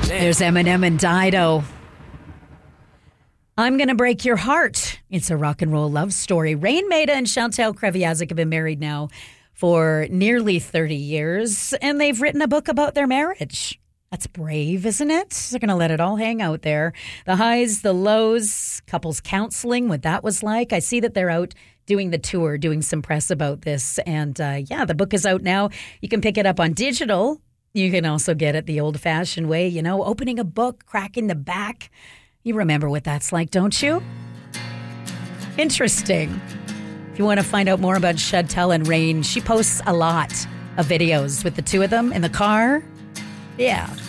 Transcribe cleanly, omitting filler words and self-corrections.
There's Eminem and Dido. I'm Gonna Break Your Heart. It's a rock and roll love story. Rain Maida and Chantal Kreviazuk have been married now for nearly 30 years, and they've written a book about their marriage. That's brave, isn't it? They're going to let it all hang out there. The highs, the lows, couples counseling, what that was like. I see that they're out doing the tour, doing some press about this. And the book is out now. You can pick it up on digital. You can also get it the old-fashioned way, opening a book, cracking the back. You remember what that's like, don't you? Interesting. If you want to find out more about Chantal and Rain, she posts a lot of videos with the two of them in the car. Yeah.